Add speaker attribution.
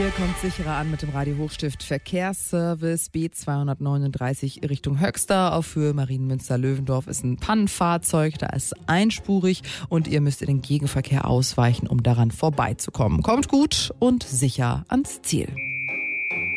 Speaker 1: Ihr kommt sicherer an mit dem Radio Hochstift Verkehrsservice B239 Richtung Höxter auf Höhe Marienmünster-Löwendorf ist ein Pannenfahrzeug, da ist einspurig und ihr müsst in den Gegenverkehr ausweichen, um daran vorbeizukommen. Kommt gut und sicher ans Ziel.